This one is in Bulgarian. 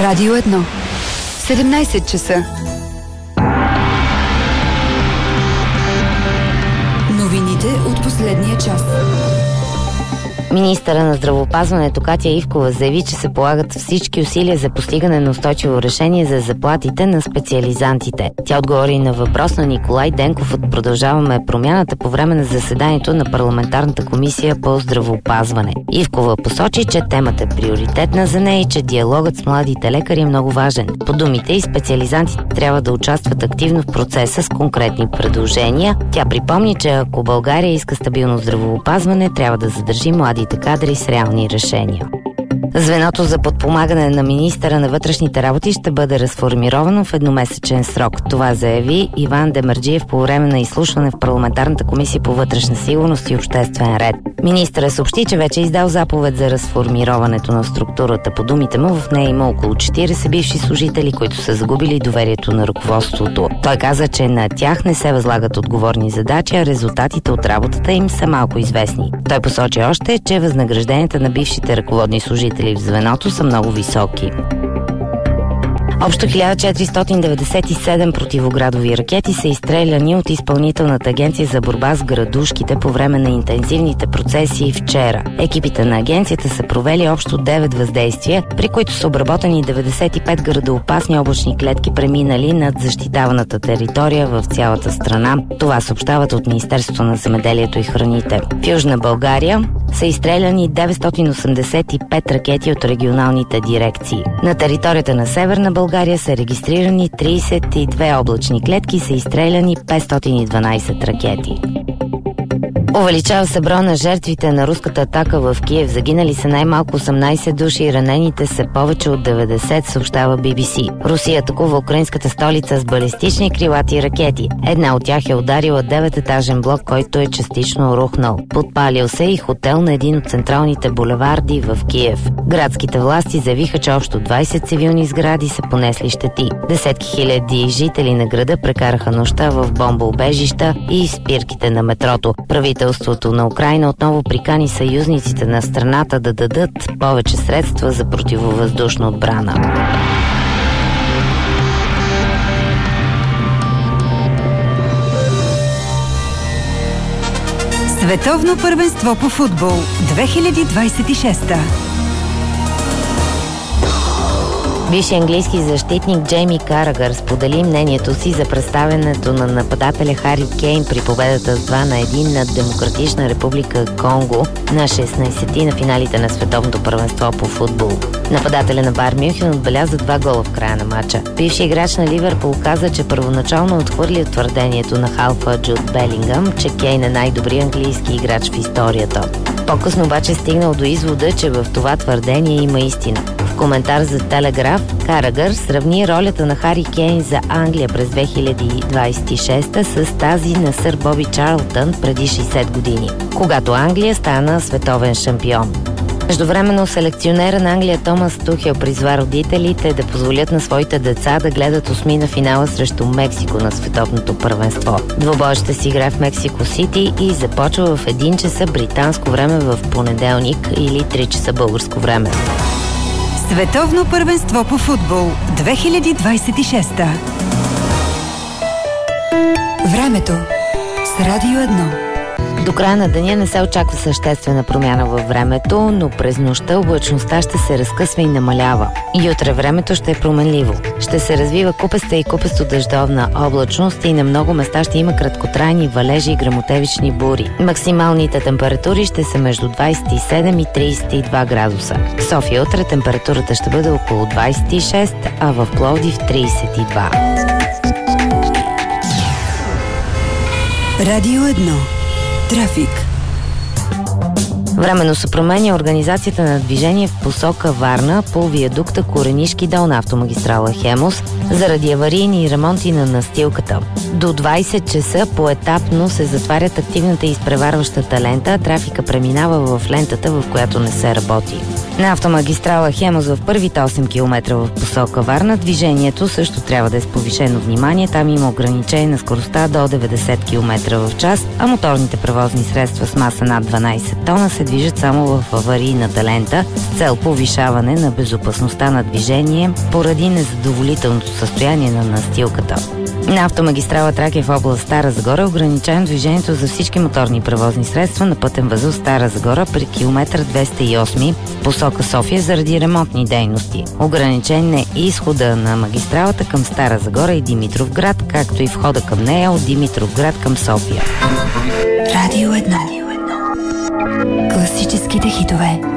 Радио 1. 17 часа. Новините от последния час. Министъра на здравеопазването Катя Ивкова заяви, че се полагат всички усилия за постигане на устойчиво решение за заплатите на специализантите. Тя отговори на въпрос на Николай Денков от Продължаваме промяната по време на заседанието на парламентарната комисия по здравеопазване. Ивкова посочи, че темата е приоритетна за нея и че диалогът с младите лекари е много важен. По думите и специализантите трябва да участват активно в процеса с конкретни предложения. Тя припомни, че ако България иска стабилно здравеопазване, трябва да задържи младите кадри с реални решения. Звеното за подпомагане на министъра на вътрешните работи ще бъде разформировано в едномесечен срок. Това заяви Иван Демерджиев по време на изслушване в парламентарната комисия по вътрешна сигурност и обществен ред. Министърът съобщи, че вече е издал заповед за разформироването на структурата. По думите му, в нея има около 40 бивши служители, които са загубили доверието на ръководството. Той каза, че на тях не се възлагат отговорни задачи, а резултатите от работата им са малко известни. Той посочи още, че възнагражденията на бившите ръководни служители в звеното са много високи. Общо 1497 противоградови ракети са изстреляни от Изпълнителната агенция за борба с градушките по време на интензивните процеси вчера. Екипите на агенцията са провели общо 9 въздействия, при които са обработени 95 градоопасни облачни клетки, преминали над защитаваната територия в цялата страна. Това съобщават от Министерството на земеделието и храните. В Южна България са изстреляни 985 ракети от регионалните дирекции. На територията на Северна България са регистрирани 32 облачни клетки и са изстреляни 512 ракети. Увеличава се броя на жертвите на руската атака в Киев. Загинали са най-малко 18 души и ранените са повече от 90, съобщава BBC. Русия атакува украинската столица с балистични крилати ракети. Една от тях е ударила 9-етажен блок, който е частично рухнал. Подпалил се и хотел на един от централните булеварди в Киев. Градските власти заявиха, че общо 20 цивилни сгради са понесли щети. Десетки хиляди жители на града прекараха нощта в бомбоубежища и в спирките на метрото. Правителството на Украйна отново прикани съюзниците на страната да дадат повече средства за противовъздушна отбрана. Световно първенство по футбол 2026. Бивши английски защитник Джейми Карагър сподели мнението си за представянето на нападателя Хари Кейн при победата с 2-1 над Демократична република Конго на 16-ти на финалите на Световното първенство по футбол. Нападателя на Байер Мюнхен отбеляза 2 гола в края на матча. Бивши играч на Ливърпул каза, че първоначално отхвърли твърдението на халфа Джуд Белингъм, че Кейн е най-добрият английски играч в историята. По-късно обаче стигнал до извода, че в това твърдение има истина. В коментар за Телеграф, Карагър сравни ролята на Хари Кейн за Англия през 2026 с тази на сър Боби Чарлтън преди 60 години, когато Англия стана световен шампион. Междувременно селекционера на Англия Томас Тухел призва родителите да позволят на своите деца да гледат осмина финала срещу Мексико на Световното първенство. Двобой ще си играе в Мексико Сити и започва в 1 часа британско време в понеделник или 3 часа българско време. Световно първенство по футбол 2026. Времето с Радио 1. До края на деня не се очаква съществена промяна във времето, но през нощта облачността ще се разкъсва и намалява. И утре времето ще е променливо. Ще се развива купеста и купесто-дъждовна облачност и на много места ще има краткотрайни валежи и гръмотевични бури. Максималните температури ще са между 27 и 32 градуса. В София утре температурата ще бъде около 26, а в Пловдив 32. Радио 1. Трафик. Временно се променя организацията на движение в посока Варна по виадукта Коренишки дол на автомагистрала Хемус заради аварийни ремонти на настилката. До 20 часа поетапно се затварят активната и изпреварващата лента, а трафика преминава в лентата, в която не се работи. На автомагистрала Хемус в първите 8 км в посока Варна движението също трябва да е с повишено внимание. Там има ограничение на скоростта до 90 км в час, а моторните превозни средства с маса над 12 тона се се движат само в аварийната лента с цел повишаване на безопасността на движение поради незадоволителното състояние на настилката. На автомагистрала Тракия в област Стара Загора е ограничено движението за всички моторни превозни средства на пътен възел Стара Загора при километър 208 посока София заради ремонтни дейности. Ограничен е и изхода на магистралата към Стара Загора и Димитровград, както и входа към нея от Димитровград към София. Радио 1. Класическите хитове.